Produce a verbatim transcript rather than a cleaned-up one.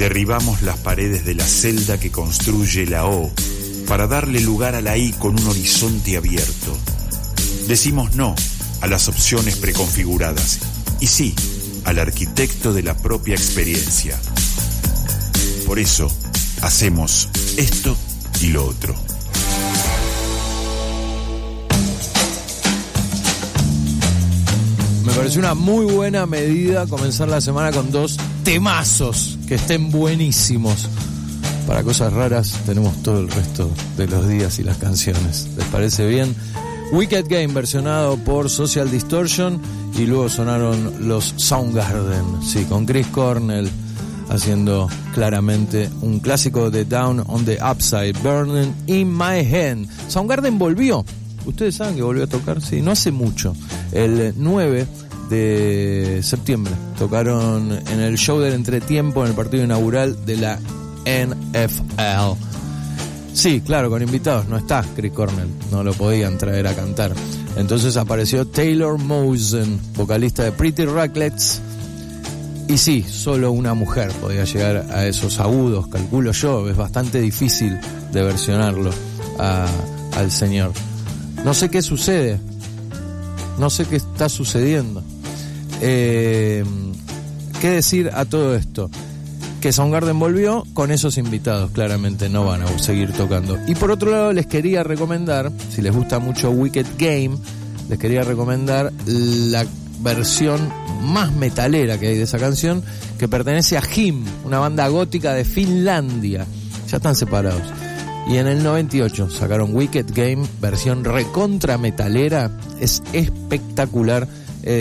Derribamos las paredes de la celda que construye la O para darle lugar a la I con un horizonte abierto. Decimos no a las opciones preconfiguradas y sí al arquitecto de la propia experiencia. Por eso hacemos esto y lo otro. Me pareció una muy buena medida comenzar la semana con dos temazos que estén buenísimos. Para cosas raras tenemos todo el resto de los días y las canciones. ¿Les parece bien? Wicked Game versionado por Social Distortion y luego sonaron los Soundgarden, sí, con Chris Cornell haciendo claramente un clásico de Down on the Upside, Burning in My Hand. Soundgarden volvió. Ustedes saben que volvió a tocar, sí, no hace mucho. El nueve de septiembre tocaron en el show del entretiempo en el partido inaugural de la N F L. Sí, claro, con invitados. No está Chris Cornell, no lo podían traer a cantar. Entonces apareció Taylor Momsen, vocalista de Pretty Reckless. Y sí, solo una mujer podía llegar a esos agudos, calculo yo. Es bastante difícil de versionarlo a, al señor. No sé qué sucede. No sé qué está sucediendo. Eh, ¿Qué decir a todo esto? Que Soundgarden volvió con esos invitados, claramente no van a seguir tocando. Y por otro lado les quería recomendar, si les gusta mucho Wicked Game, les quería recomendar la versión más metalera que hay de esa canción, que pertenece a Him, una banda gótica de Finlandia. Ya están separados. Y en el noventa y ocho sacaron Wicked Game, versión recontra metalera. Es espectacular.